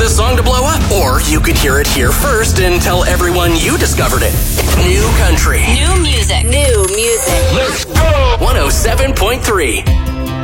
this song to blow up. Or you could hear it here first and tell everyone you discovered it. New country. New music. New music. Let's go! 107.3.